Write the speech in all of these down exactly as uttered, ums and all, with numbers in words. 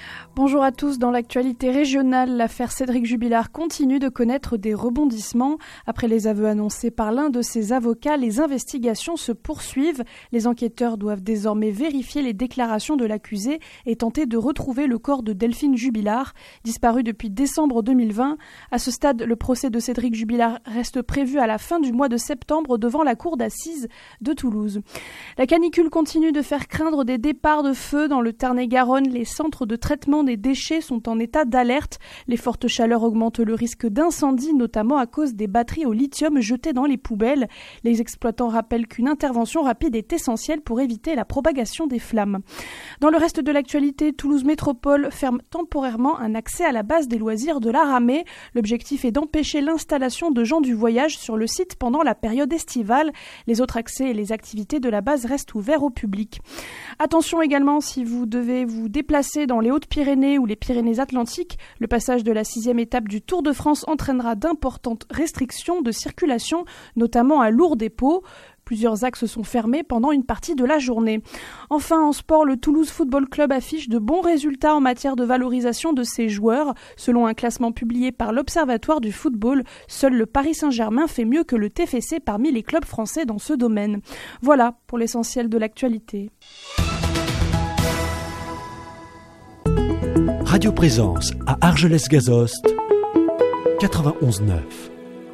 Bonjour à tous. Dans l'actualité régionale, l'affaire Cédric Jubilard continue de connaître des rebondissements. Après les aveux annoncés par l'un de ses avocats, les investigations se poursuivent. Les enquêteurs doivent désormais vérifier les déclarations de l'accusé et tenter de retrouver le corps de Delphine Jubilard, disparue depuis décembre deux mille vingt. À ce stade, le procès de Cédric Jubilard reste prévu à la fin du mois de septembre devant la cour d'assises de Toulouse. La canicule continue de faire craindre des départs de feu dans le Tarn-et-Garonne. Les centres de traitement des déchets sont en état d'alerte. Les fortes chaleurs augmentent le risque d'incendie, notamment à cause des batteries au lithium jetées dans les poubelles. Les exploitants rappellent qu'une intervention rapide est essentielle pour éviter la propagation des flammes. Dans le reste de l'actualité, Toulouse Métropole ferme temporairement un accès à la base des loisirs de la Ramée. L'objectif est d'empêcher l'installation de gens du voyage sur le site pendant la période estivale. Les autres accès et les activités de la base restent ouverts au public. Attention également si vous devez vous déplacer dans les Hautes-Pyrénées ou les Pyrénées-Atlantiques, le passage de la sixième étape du Tour de France entraînera d'importantes restrictions de circulation, notamment à Lourdes et Pau. Plusieurs axes sont fermés pendant une partie de la journée. Enfin, en sport, le Toulouse Football Club affiche de bons résultats en matière de valorisation de ses joueurs. Selon un classement publié par l'Observatoire du football, seul le Paris Saint-Germain fait mieux que le T F C parmi les clubs français dans ce domaine. Voilà pour l'essentiel de l'actualité. Radio Présence à Argelès-Gazost, quatre-vingt-onze neuf.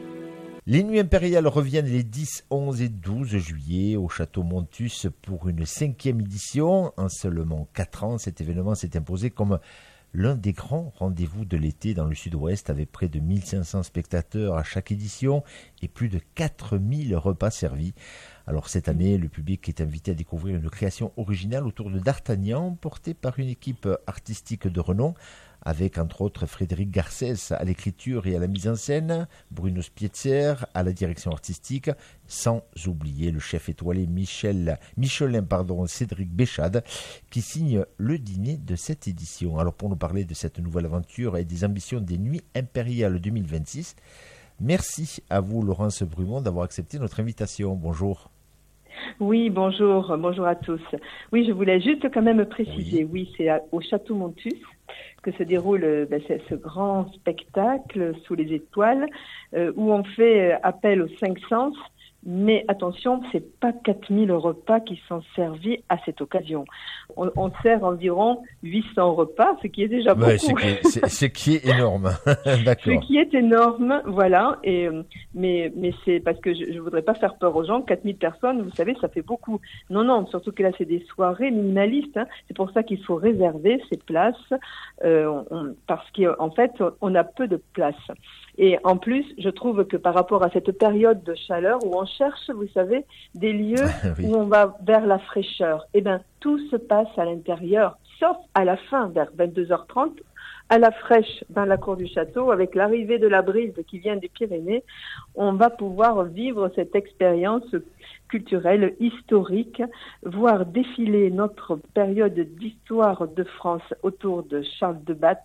Les Nuits Impériales reviennent les dix, onze et douze juillet au Château Montus pour une cinquième édition. En seulement quatre ans, cet événement s'est imposé comme l'un des grands rendez-vous de l'été dans le sud-ouest, avec près de mille cinq cents spectateurs à chaque édition et plus de quatre mille repas servis. Alors cette année, le public est invité à découvrir une création originale autour de D'Artagnan, portée par une équipe artistique de renom, avec entre autres Frédéric Garcès à l'écriture et à la mise en scène, Bruno Spietzer à la direction artistique, sans oublier le chef étoilé Michel, Michelin pardon, Cédric Béchade, qui signe le dîner de cette édition. Alors pour nous parler de cette nouvelle aventure et des ambitions des Nuits Impériales deux mille vingt-six, merci à vous Laurence Brumont d'avoir accepté notre invitation. Bonjour. Oui, bonjour, bonjour à tous. Oui, je voulais juste quand même préciser, oui, oui c'est à, au Château Montus que se déroule ben, ce grand spectacle sous les étoiles euh, où on fait appel aux cinq sens. Mais attention, c'est pas quatre mille repas qui sont servis à cette occasion. On, on sert environ huit cents repas, ce qui est déjà beaucoup. Ouais, ce, qui est, c'est, ce qui est énorme. D'accord. Ce qui est énorme, voilà. Et, mais, mais c'est parce que je, je voudrais pas faire peur aux gens. quatre mille personnes, vous savez, ça fait beaucoup. Non, non, surtout que là, c'est des soirées minimalistes. Hein. C'est pour ça qu'il faut réserver ces places, euh, on, parce qu'en fait, on a peu de places. Et en plus, je trouve que par rapport à cette période de chaleur où on cherche, vous savez, des lieux oui. où on va vers la fraîcheur, eh bien, tout se passe à l'intérieur, sauf à la fin, vers vingt-deux heures trente, à la fraîche, dans la cour du château, avec l'arrivée de la brise qui vient des Pyrénées, on va pouvoir vivre cette expérience culturelle, historique, voir défiler notre période d'histoire de France autour de Charles de Batz,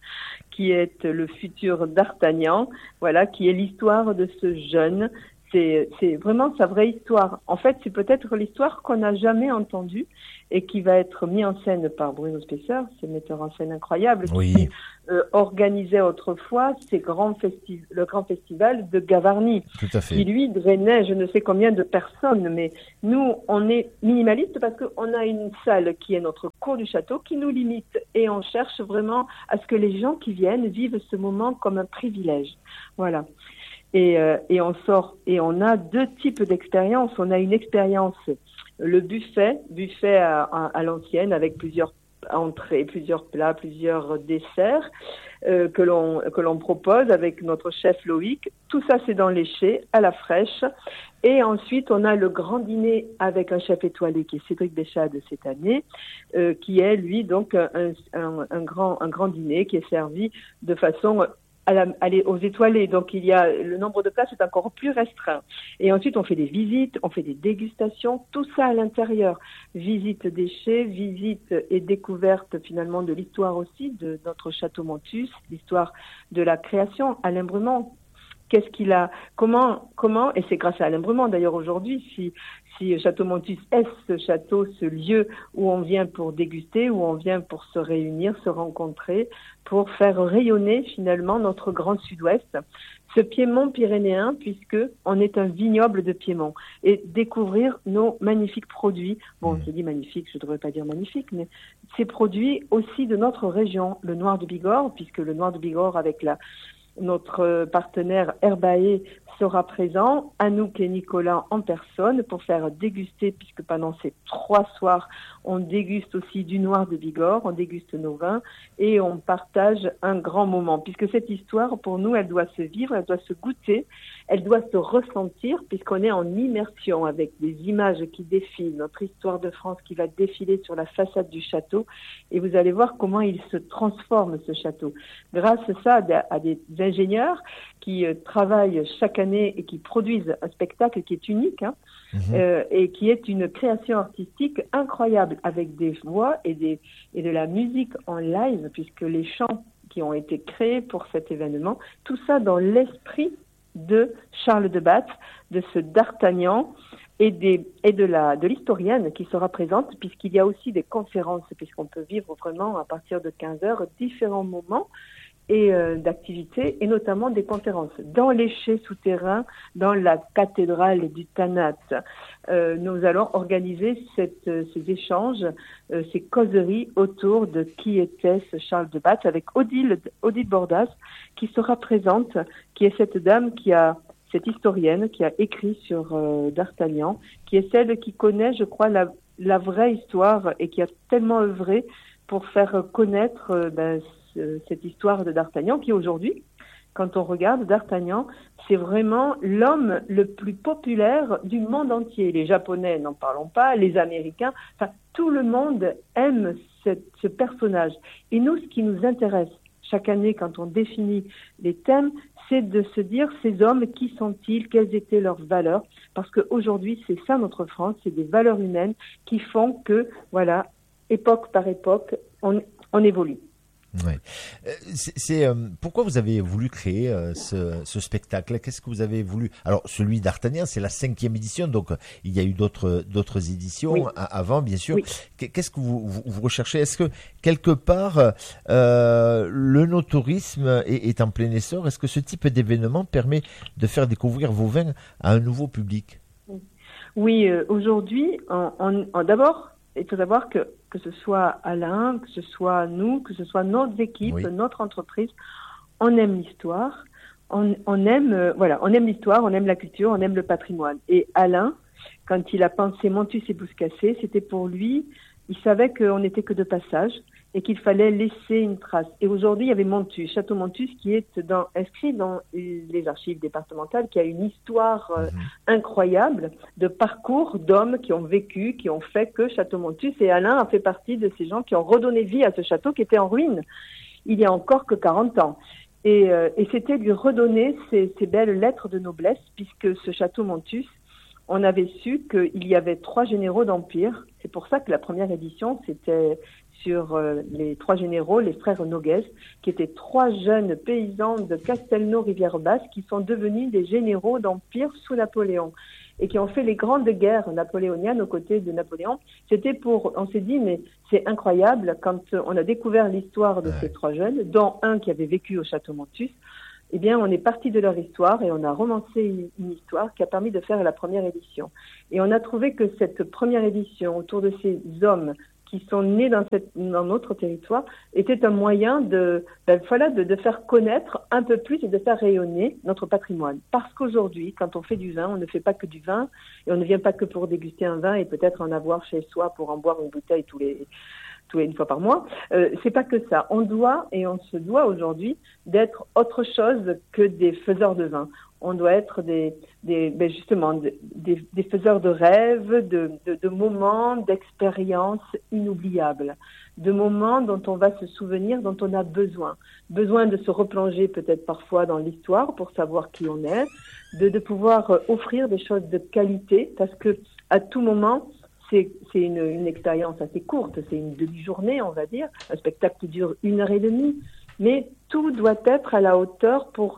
qui est le futur D'Artagnan, voilà, qui est l'histoire de ce jeune. C'est, c'est vraiment sa vraie histoire. En fait, c'est peut-être l'histoire qu'on n'a jamais entendue et qui va être mise en scène par Bruno Spietzer, ce metteur en scène incroyable, oui. qui euh, organisait autrefois ces grands festiv- le grand festival de Gavarnie, Tout à fait. qui lui drainait je ne sais combien de personnes. Mais nous, on est minimaliste parce qu'on a une salle qui est notre cour du château qui nous limite et on cherche vraiment à ce que les gens qui viennent vivent ce moment comme un privilège. Voilà. Et, euh, et on sort et on a deux types d'expériences. On a une expérience, le buffet, buffet à, à, à l'ancienne avec plusieurs entrées, plusieurs plats, plusieurs desserts euh, que l'on que l'on propose avec notre chef Loïc. Tout ça c'est dans l'éché, à la fraîche. Et ensuite on a le grand dîner avec un chef étoilé qui est Cédric Béchade cette année, euh, qui est lui donc un, un, un grand un grand dîner qui est servi de façon à la, aller aux étoilés. Donc, il y a, le nombre de places est encore plus restreint. Et ensuite, on fait des visites, on fait des dégustations, tout ça à l'intérieur. Visite déchets, visite et découverte finalement de l'histoire aussi de notre Château Montus, l'histoire de la création. Alain Brumont, qu'est-ce qu'il a, comment, comment, et c'est grâce à Alain Brumand d'ailleurs aujourd'hui, si, si Château Montus est ce château, ce lieu où on vient pour déguster, où on vient pour se réunir, se rencontrer, pour faire rayonner finalement notre grand sud-ouest, ce Piémont pyrénéen, puisque on est un vignoble de Piémont, et découvrir nos magnifiques produits. Bon, je dis magnifiques, je ne devrais pas dire magnifiques, mais ces produits aussi de notre région, le noir de Bigorre, puisque le noir de Bigorre avec la notre partenaire Herbae sera présent, Anouk et Nicolas en personne pour faire déguster, puisque pendant ces trois soirs, on déguste aussi du noir de Bigorre, on déguste nos vins et on partage un grand moment, puisque cette histoire, pour nous, elle doit se vivre, elle doit se goûter, elle doit se ressentir, puisqu'on est en immersion avec des images qui défilent, notre histoire de France qui va défiler sur la façade du château, et vous allez voir comment il se transforme, ce château. Grâce à ça, à des ingénieurs qui euh, travaillent chaque année et qui produisent un spectacle qui est unique, hein, mmh. euh, et qui est une création artistique incroyable, avec des voix et, des, et de la musique en live, puisque les chants qui ont été créés pour cet événement, tout ça dans l'esprit de Charles de Batz, de ce D'Artagnan, et, des, et de, la, de l'historienne qui sera présente, puisqu'il y a aussi des conférences, puisqu'on peut vivre vraiment à partir de quinze heures différents moments et euh, d'activités, et notamment des conférences dans les chais souterrains, dans la cathédrale du Tanat. Euh, nous allons organiser cette, euh, ces échanges, euh, ces causeries autour de qui était ce Charles de Batz, avec Odile, Odile Bordas qui sera présente, qui est cette dame qui a, cette historienne qui a écrit sur euh, D'Artagnan, qui est celle qui connaît, je crois, la, la vraie histoire et qui a tellement œuvré pour faire connaître euh, ben, cette histoire de D'Artagnan, qui aujourd'hui, quand on regarde D'Artagnan, c'est vraiment l'homme le plus populaire du monde entier. Les Japonais, n'en parlons pas, les Américains, enfin, tout le monde aime cette, ce personnage. Et nous, ce qui nous intéresse chaque année quand on définit les thèmes, c'est de se dire, ces hommes, qui sont-ils, quelles étaient leurs valeurs? Parce qu'aujourd'hui, c'est ça notre France, c'est des valeurs humaines qui font que, voilà, époque par époque, on, on évolue. Ouais. C'est, c'est euh, pourquoi vous avez voulu créer euh, ce, ce spectacle? Qu'est-ce que vous avez voulu? Alors, celui d'Artagnan, c'est la cinquième édition, donc euh, il y a eu d'autres d'autres éditions oui. a, avant, bien sûr. Oui. Qu'est-ce que vous, vous, vous recherchez? Est-ce que quelque part euh, le no-tourisme est, est en plein essor? Est-ce que ce type d'événement permet de faire découvrir vos vins à un nouveau public? Oui, euh, aujourd'hui, en, en, en, d'abord, il faut savoir que que ce soit Alain, que ce soit nous, que ce soit notre équipe, oui. notre entreprise, on aime l'histoire, on, on aime, euh, voilà, on aime l'histoire, on aime la culture, on aime le patrimoine. Et Alain, quand il a pensé Montus et Bouscassé, c'était pour lui, il savait qu'on n'était que de passage et qu'il fallait laisser une trace. Et aujourd'hui, il y avait Montus, Château Montus, qui est dans, inscrit dans les archives départementales, qui a une histoire euh, mmh. incroyable de parcours d'hommes qui ont vécu, qui ont fait que Château Montus, et Alain a fait partie de ces gens qui ont redonné vie à ce château qui était en ruine il y a encore que quarante ans. Et, euh, et c'était lui redonner ces, ces belles lettres de noblesse, puisque ce Château Montus, on avait su qu'il y avait trois généraux d'Empire. C'est pour ça que la première édition, c'était sur euh, les trois généraux, les frères Noguès, qui étaient trois jeunes paysans de Castelnau-Rivière-Basse qui sont devenus des généraux d'Empire sous Napoléon et qui ont fait les grandes guerres napoléoniennes aux côtés de Napoléon. C'était pour, on s'est dit, mais c'est incroyable, quand on a découvert l'histoire de ouais. ces trois jeunes, dont un qui avait vécu au Château Montus, eh bien, on est parti de leur histoire et on a romancé une, une histoire qui a permis de faire la première édition. Et on a trouvé que cette première édition, autour de ces hommes qui sont nés dans, cette, dans notre territoire, était un moyen de, ben, voilà, de, de faire connaître un peu plus et de faire rayonner notre patrimoine. Parce qu'aujourd'hui, quand on fait du vin, on ne fait pas que du vin et on ne vient pas que pour déguster un vin et peut-être en avoir chez soi pour en boire une bouteille tous les... tous les une fois par mois, euh, c'est pas que ça. On doit, et on se doit aujourd'hui, d'être autre chose que des faiseurs de vin. On doit être des, des ben justement, des, des faiseurs de rêves, de, de, de moments, d'expériences inoubliables, de moments dont on va se souvenir, dont on a besoin. Besoin de se replonger peut-être parfois dans l'histoire pour savoir qui on est, de, de pouvoir offrir des choses de qualité, parce que à tout moment, C'est, c'est une, une expérience assez courte, c'est une demi-journée, on va dire, un spectacle qui dure une heure et demie, mais tout doit être à la hauteur pour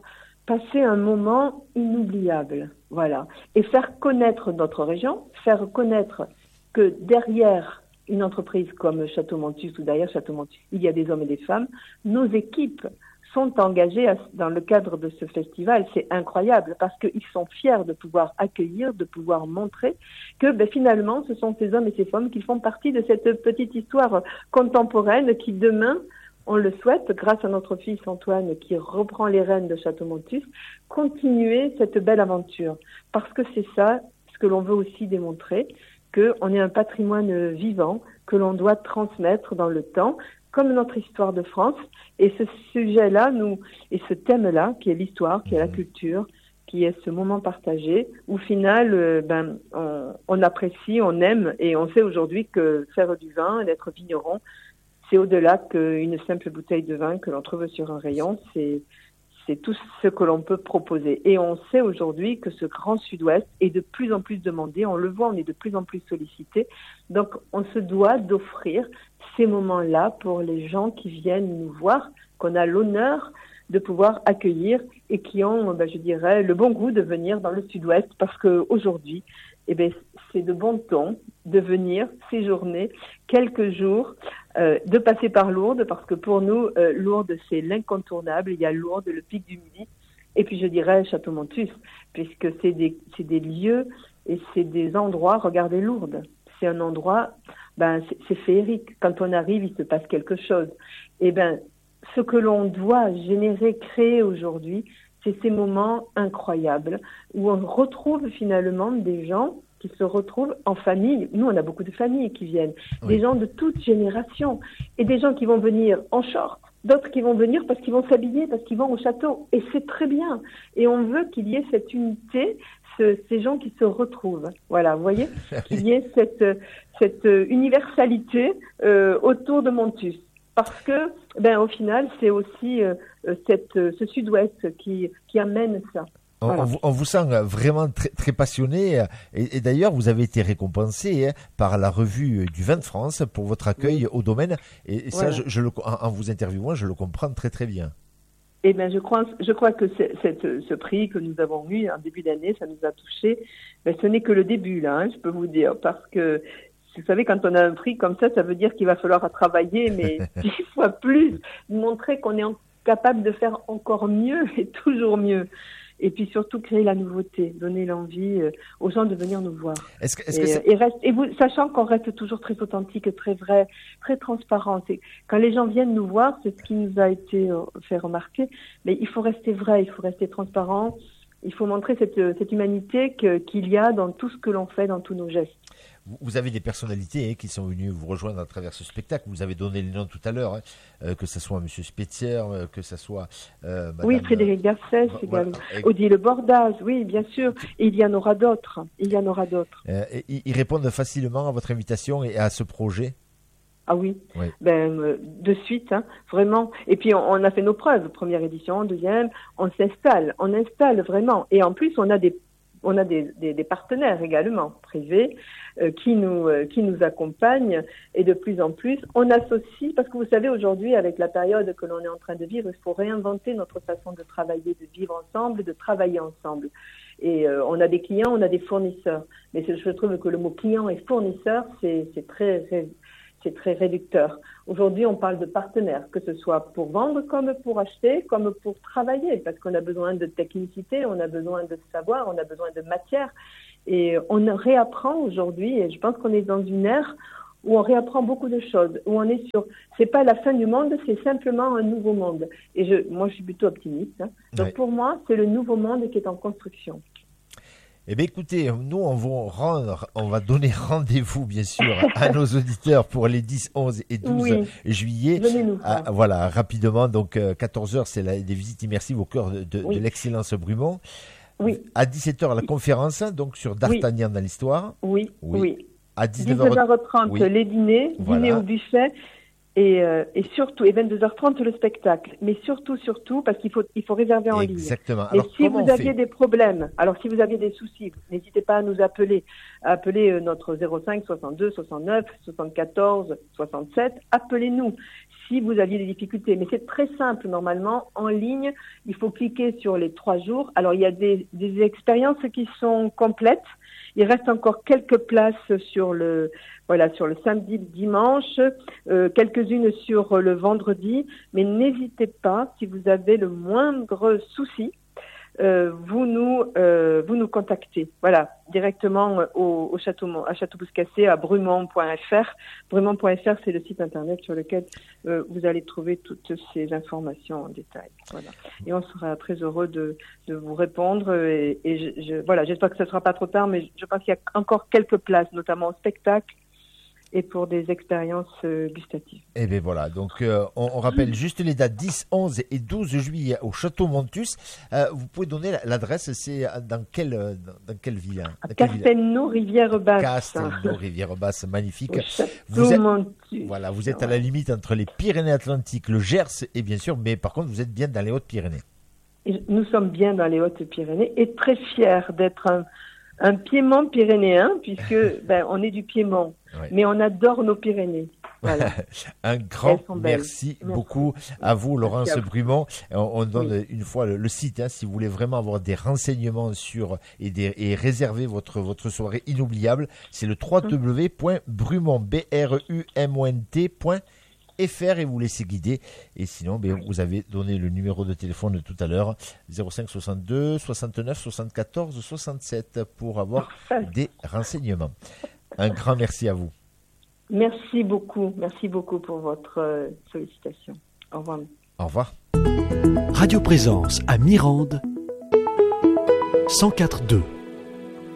passer un moment inoubliable, voilà, et faire connaître notre région, faire connaître que derrière une entreprise comme Château-Montus ou derrière Château-Montus, il y a des hommes et des femmes. Nos équipes sont engagées à, dans le cadre de ce festival. C'est incroyable parce qu'ils sont fiers de pouvoir accueillir, de pouvoir montrer que ben, finalement, ce sont ces hommes et ces femmes qui font partie de cette petite histoire contemporaine qui demain, on le souhaite, grâce à notre fils Antoine qui reprend les rênes de Château-Montus, continuer cette belle aventure. Parce que c'est ça ce que l'on veut aussi démontrer, qu'on est un patrimoine vivant que l'on doit transmettre dans le temps, comme notre histoire de France. Et ce sujet-là, nous, et ce thème-là, qui est l'histoire, qui est la culture, qui est ce moment partagé, où au final, euh, ben, on, on apprécie, on aime, et on sait aujourd'hui que faire du vin, d'être vigneron, c'est au-delà qu'une simple bouteille de vin que l'on trouve sur un rayon, c'est c'est tout ce que l'on peut proposer. Et on sait aujourd'hui que ce grand sud-ouest est de plus en plus demandé, on le voit, on est de plus en plus sollicité. Donc on se doit d'offrir ces moments-là pour les gens qui viennent nous voir, qu'on a l'honneur de pouvoir accueillir et qui ont, ben, je dirais, le bon goût de venir dans le sud-ouest parce qu'aujourd'hui, eh ben, c'est de bon ton de venir séjourner quelques jours, euh, de passer par Lourdes, parce que pour nous, euh, Lourdes, c'est l'incontournable. Il y a Lourdes, le pic du Midi, et puis je dirais Château-Montus, puisque c'est des, c'est des lieux et c'est des endroits. Regardez Lourdes, c'est un endroit, ben, c'est, c'est féerique. Quand on arrive, il se passe quelque chose. Et ben, ce que l'on doit générer, créer aujourd'hui, c'est ces moments incroyables où on retrouve finalement des gens qui se retrouvent en famille. Nous, on a beaucoup de familles qui viennent, oui. Des gens de toutes générations et des gens qui vont venir en short, d'autres qui vont venir parce qu'ils vont s'habiller, parce qu'ils vont au château. Et c'est très bien. Et on veut qu'il y ait cette unité, ce, ces gens qui se retrouvent. Voilà, vous voyez, qu'il y ait cette, cette universalité euh, autour de Montus. Parce que, ben, au final, c'est aussi euh, cette, ce sud-ouest qui, qui amène ça. Voilà. On, vous, on vous sent vraiment très, très passionné et, et d'ailleurs vous avez été récompensé hein, par la revue du vin de France pour votre accueil oui. au domaine et, et ça, voilà. je, je le, en, en vous interviewant, je le comprends très très bien. Eh bien, je crois, je crois que c'est, cette, ce prix que nous avons eu en début d'année, ça nous a touchés. Mais ce n'est que le début là, hein, je peux vous dire, parce que vous savez, quand on a un prix comme ça, ça veut dire qu'il va falloir travailler, mais dix fois plus, montrer qu'on est en, capable de faire encore mieux et toujours mieux. Et puis surtout créer la nouveauté, donner l'envie euh, aux gens de venir nous voir. Est-ce que, est-ce et, que c'est... et, reste, et vous, sachant qu'on reste toujours très authentique, très vrai, très transparent. C'est, quand les gens viennent nous voir, c'est ce qui nous a été euh, fait remarquer. Mais il faut rester vrai, il faut rester transparent. Il faut montrer cette, cette humanité que, qu'il y a dans tout ce que l'on fait, dans tous nos gestes. Vous avez des personnalités hein, qui sont venues vous rejoindre à travers ce spectacle. Vous avez donné les noms tout à l'heure, hein, euh, que ce soit M. Spetzier, euh, que ce soit... Euh, Madame, oui, Frédéric Garcès, euh, également. Voilà. Odile Bordaz, oui, bien sûr. Et il y en aura d'autres. Il y en aura d'autres. Euh, et, ils répondent facilement à votre invitation et à ce projet? Ah oui, oui. Ben, euh, de suite, hein, vraiment. Et puis on, on a fait nos preuves, première édition, deuxième, on s'installe, on installe vraiment. Et en plus, on a des on a des, des, des partenaires également privés euh, qui nous euh, qui nous accompagnent et de plus en plus on associe, parce que vous savez aujourd'hui avec la période que l'on est en train de vivre, il faut réinventer notre façon de travailler, de vivre ensemble, de travailler ensemble. Et euh, on a des clients, on a des fournisseurs. Mais je trouve que le mot client et fournisseur c'est c'est très c'est très réducteur. Aujourd'hui, on parle de partenaires, que ce soit pour vendre comme pour acheter, comme pour travailler, parce qu'on a besoin de technicité, on a besoin de savoir, on a besoin de matière. Et on réapprend aujourd'hui, et je pense qu'on est dans une ère où on réapprend beaucoup de choses, où on est sur, c'est pas la fin du monde, c'est simplement un nouveau monde. Et je, moi, je suis plutôt optimiste. Hein. Donc, oui. Pour moi, c'est le nouveau monde qui est en construction. Eh bien, écoutez, nous, on va rendre, on va donner rendez-vous, bien sûr, à nos auditeurs pour les dix, onze et douze oui. juillet. Venez-nous ah, voilà, rapidement. Donc, euh, quatorze heures, c'est la, des visites immersives au cœur de, de, oui. de l'excellence Brumont. Oui. À dix-sept heures, la conférence, donc, sur D'Artagnan oui. dans l'histoire. Oui, oui. oui. À dix-neuf heures trente, oui. les dîners, voilà. Dîner au buffet. Et, euh, et surtout, et vingt-deux heures trente le spectacle. Mais surtout, surtout, parce qu'il faut, il faut réserver en ligne. Exactement. Et alors, si vous aviez fait des problèmes, alors si vous aviez des soucis, n'hésitez pas à nous appeler. Appelez notre zéro cinq soixante-deux soixante-neuf soixante-quatorze soixante-sept. Appelez-nous. si vous aviez des difficultés. Mais c'est très simple, normalement, en ligne, il faut cliquer sur les trois jours. Alors, il y a des, des expériences qui sont complètes. Il reste encore quelques places sur le, voilà, sur le samedi, le dimanche, euh, quelques-unes sur le vendredi. Mais n'hésitez pas, si vous avez le moindre souci, Euh, vous nous euh, vous nous contactez, voilà, directement au, au château à Château-Bouscassé à brumont point f r. brumont point f r, c'est le site internet sur lequel euh, vous allez trouver toutes ces informations en détail. Voilà. Et on sera très heureux de de vous répondre et, et je, je, voilà, j'espère que ce sera pas trop tard, mais je pense qu'il y a encore quelques places, notamment au spectacle et pour des expériences euh, gustatives. Et bien voilà, donc euh, on, on rappelle juste les dates dix, onze et douze juillet au Château Montus. Euh, vous pouvez donner l'adresse, c'est dans quelle, dans, dans quelle ville hein, À Castelnau-Rivière-Basse. Castelnau-Rivière-Basse, magnifique. Vous êtes, voilà, vous êtes à la limite entre les Pyrénées-Atlantiques, le Gers et bien sûr, mais par contre vous êtes bien dans les Hautes-Pyrénées. Et nous sommes bien dans les Hautes-Pyrénées et très fiers d'être un, un Piémont pyrénéen puisque ben, on est du Piémont. Ouais. Mais on adore nos Pyrénées. Voilà. Un grand merci, merci beaucoup à vous, Laurence Brumont. On, on donne oui. une fois le, le site, hein, si vous voulez vraiment avoir des renseignements sur et, des, et réserver votre, votre soirée inoubliable. C'est le w w w point brumont point f r et vous laissez guider. Et sinon, ben, vous avez donné le numéro de téléphone de tout à l'heure, zéro cinq soixante-deux soixante-neuf soixante-quatorze soixante-sept pour avoir des renseignements. Un grand merci à vous. Merci beaucoup. Merci beaucoup pour votre euh, sollicitation. Au revoir. Au revoir. Radio Présence à Mirande, cent quatre virgule deux.